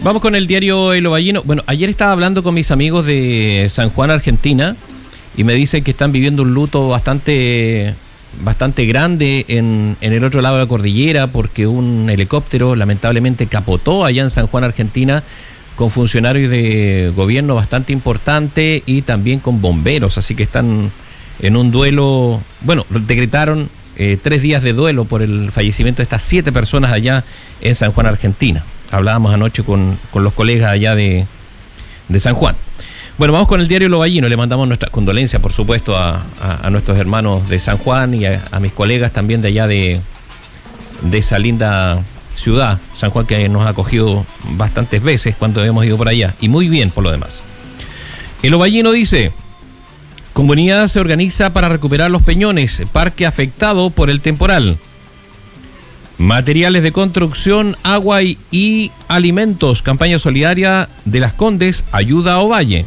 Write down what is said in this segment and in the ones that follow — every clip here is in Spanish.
Vamos con el diario El Ovallino. Bueno, ayer estaba hablando con mis amigos de San Juan, Argentina, y me dicen que están viviendo un luto bastante grande en el otro lado de la cordillera, porque un helicóptero lamentablemente capotó allá en San Juan, Argentina, con funcionarios de gobierno bastante importante y también con bomberos, así que están en un duelo. Bueno, decretaron 3 días de duelo por el fallecimiento de estas 7 personas allá en San Juan, Argentina. Hablábamos anoche con los colegas allá de San Juan. Bueno, vamos con el diario El Ovallino. Le mandamos nuestras condolencias, por supuesto, a nuestros hermanos de San Juan y a mis colegas también de allá de esa linda ciudad, San Juan, que nos ha acogido bastantes veces cuando hemos ido por allá. Y muy bien por lo demás. El Ovallino dice: Comunidad se organiza para recuperar Los Peñones, parque afectado por el temporal. Materiales de construcción, agua y alimentos. Campaña solidaria de Las Condes, ayuda a Ovalle.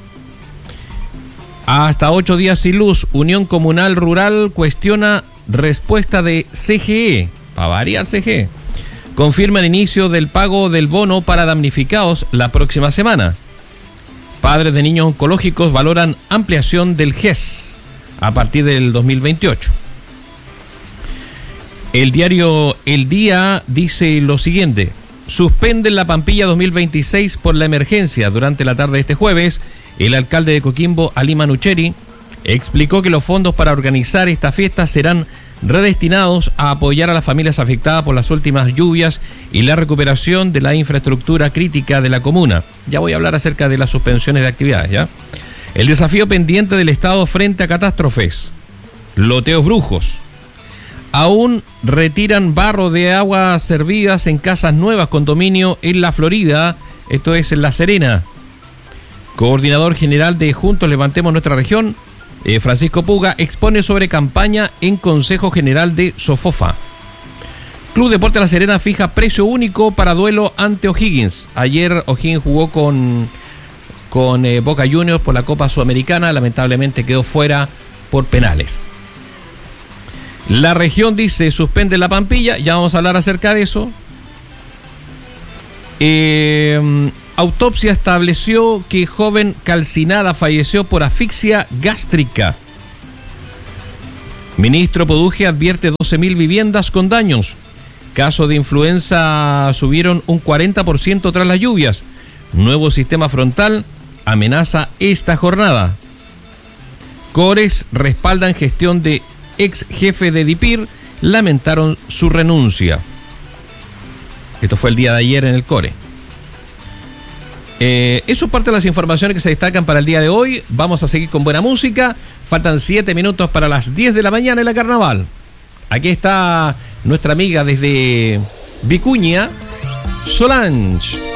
Hasta 8 días sin luz. Unión Comunal Rural cuestiona respuesta de CGE. Para variar CGE. Confirma el inicio del pago del bono para damnificados la próxima semana. Padres de niños oncológicos valoran ampliación del GES a partir del 2028. El diario El Día dice lo siguiente: suspenden la Pampilla 2026 por la emergencia. Durante la tarde de este jueves, el alcalde de Coquimbo, Ali Manucheri, explicó que los fondos para organizar esta fiesta serán redestinados a apoyar a las familias afectadas por las últimas lluvias y la recuperación de la infraestructura crítica de la comuna. Ya voy a hablar acerca de las suspensiones de actividades, ¿ya? El desafío pendiente del Estado frente a catástrofes. Loteos brujos. Aún retiran barro de aguas servidas en casas nuevas, condominio en la Florida, esto es en La Serena. Coordinador general de Juntos Levantemos Nuestra Región, Francisco Puga, expone sobre campaña en Consejo General de Sofofa. Club Deporte La Serena fija precio único para duelo ante O'Higgins. Ayer O'Higgins jugó con Boca Juniors por la Copa Sudamericana, lamentablemente quedó fuera por penales. La Región dice: suspende la Pampilla, ya vamos a hablar acerca de eso. Autopsia estableció que joven calcinada falleció por asfixia gástrica. Ministro Poduje advierte 12.000 viviendas con daños. Casos de influenza subieron un 40% tras las lluvias. Nuevo sistema frontal amenaza esta jornada. Cores respaldan gestión de ex jefe de DIPIR, lamentaron su renuncia. Esto fue el día de ayer en el Core. Eso es parte de las informaciones que se destacan para el día de hoy. Vamos a seguir con buena música. Faltan 7 minutos para las 10 de la mañana en la Carnaval. Aquí está nuestra amiga desde Vicuña, Solange.